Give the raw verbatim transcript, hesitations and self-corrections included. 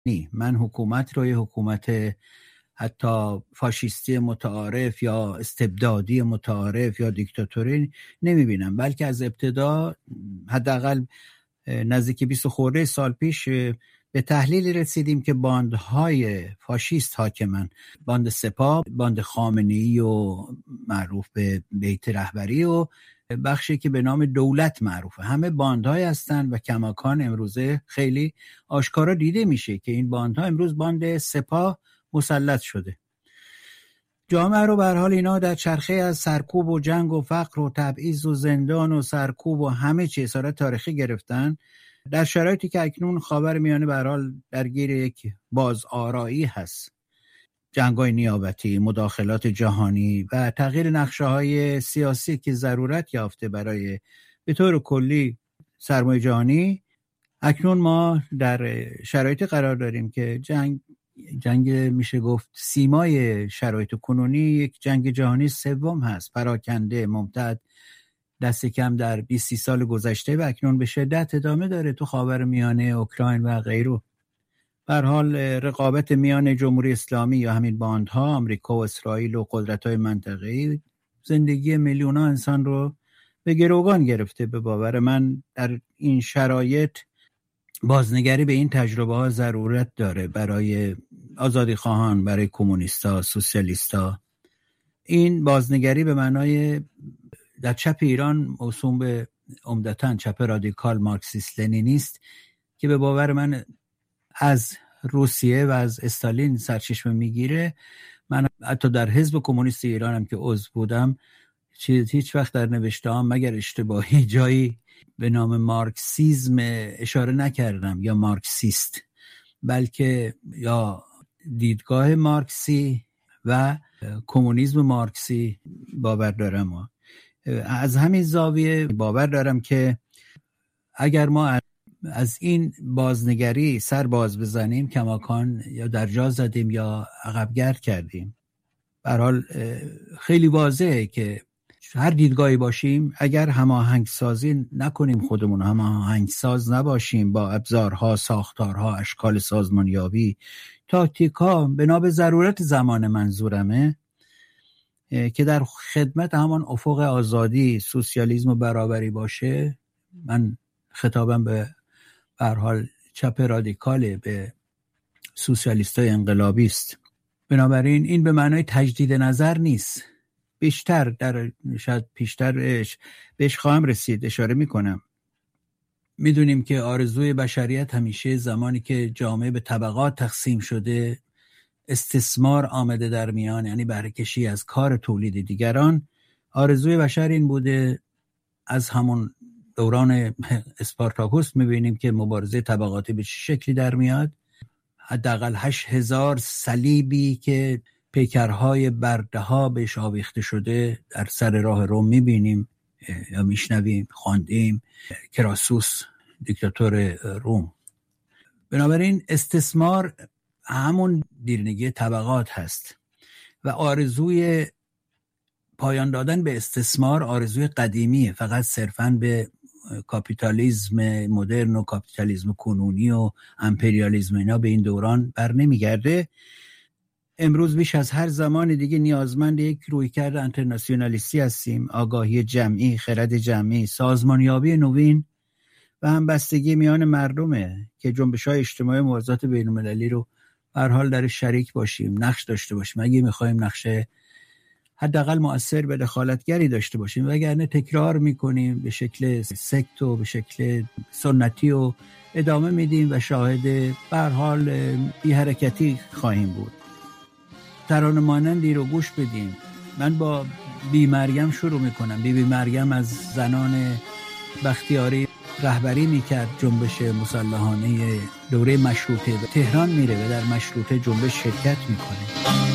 نی من حکومت رو یه حکومت حتی فاشیستی متعارف یا استبدادی متعارف یا دیکتاتوری نمیبینم، بلکه از ابتدا حداقل نزدیک بیست خورده سال پیش به تحلیلی رسیدیم که باندهای فاشیست حاکمن، باند سپاه، باند خامنه‌ای و معروف به بیت رهبری و بخشی که به نام دولت معروفه، همه باندهای هستن و کماکان امروزه خیلی آشکارا دیده میشه که این باندها امروز باند سپاه مسلط شده. جامعه رو به هر حال اینا در چرخه از سرکوب و جنگ و فقر و تبعیض و زندان و سرکوب و همه چیز اسارت تاریخی گرفتن، در شرایطی که اکنون خاورمیانه به هر حال درگیر یک بازآرایی هست، جنگ‌های نیابتی، مداخلات جهانی و تغییر نقشه‌های سیاسی که ضرورت یافته برای به طور کلی سرمایه جهانی، اکنون ما در شرایطی قرار داریم که جنگ جنگ میشه گفت سیمای شرایط کنونی یک جنگ جهانی سوم هست، پراکنده، ممتد، دست کم در بیست سال گذشته و اکنون به شدت ادامه داره تو خاورمیانه، اوکراین و غیره. به هر حال رقابت میان جمهوری اسلامی یا همین باندها، آمریکا و اسرائیل و قدرت‌های منطقه‌ای زندگی میلیون‌ها انسان رو به گروگان گرفته. به باور من در این شرایط بازنگری به این تجربه ها ضرورت داره برای آزادی خواهان، برای کمونیستا، سوسیالیستا. این بازنگری به معنای در چپ ایران موسوم به عمدتاً چپ رادیکال مارکسیست لنینیست که به باور من از روسیه و از استالین سرچشمه میگیره. من حتی در حزب کمونیست ایران هم که عضو بودم چیز هیچ وقت در نوشته‌ام مگر اشتباهی جایی به نام مارکسیزم اشاره نکردم یا مارکسیست، بلکه یا دیدگاه مارکسی و کمونیسم مارکسی باور دارم. از همین زاویه باور دارم که اگر ما از این بازنگری سر باز بزنیم کماکان یا در جا زدیم یا عقبگرد کردیم. به هر حال خیلی واضحه که هر دیدگاهی باشیم اگر هماهنگ سازی نکنیم، خودمون هماهنگ ساز نباشیم با ابزارها، ساختارها، اشکال سازمانیابی، تاکتیکا بنا به ضرورت زمان منظورمه که در خدمت همان افق آزادی، سوسیالیسم و برابری باشه. من خطابم به به هر حال چپ رادیکاله، به سوسیالیستای انقلابی است. بنابراین این به معنای تجدید نظر نیست، بیشتر در شاید پیشتر بهش خواهم رسید اشاره میکنم. میدونیم که آرزوی بشریت همیشه زمانی که جامعه به طبقات تقسیم شده، استثمار آمده در میان، یعنی بهره کشی از کار تولید دیگران، آرزوی بشر این بوده. از همون دوران اسپارتاکوس میبینیم که مبارزه طبقاتی به چه شکلی در میاد. حداقل هشت هزار صلیبی که پیکرهای برده ها بهش آویخته شده در سر راه روم میبینیم یا میشنویم، خواندیم. کراسوس دیکتاتور روم. بنابراین استثمار همون دیرینگی طبقات هست و آرزوی پایان دادن به استثمار آرزوی قدیمیه، فقط صرفاً به کاپیتالیسم مدرن و کاپیتالیسم کنونی و امپریالیسم اینا به این دوران بر نمیگرده. امروز بیش از هر زمان دیگه نیازمند یک رویکرد انترناسیونالیستی هستیم، آگاهی جمعی، خرد جمعی، سازمانیابی نوین و همبستگی میان مردمه که جنبش‌های اجتماعی موازات بین‌المللی رو به هر حال در شریک باشیم، نقش داشته باشیم. اگه می‌خوایم نقش حداقل مؤثر به دخالتگری داشته باشیم، وگرنه تکرار می‌کنیم به شکل سکت و به شکل سنتی و ادامه میدیم و شاهد به هر حال بی حرکتی خواهیم بود. ترانه مانندی رو گوش بدیم. من با بی مریم شروع میکنم. بی بی مریم از زنان بختیاری رهبری میکرد جنبش مسلحانه دوره مشروطه و تهران میره و در مشروطه جنبش شرکت میکنه.